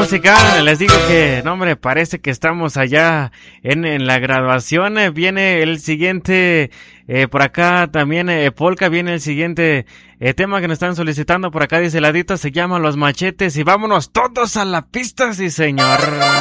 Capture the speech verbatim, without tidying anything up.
música, les digo que, no hombre, parece que estamos allá en, en la graduación. Eh, viene el siguiente, eh, por acá también, eh, Polka, viene el siguiente eh, tema que nos están solicitando por acá, dice Ladito, se llama Los Machetes y vámonos todos a la pista, sí señor.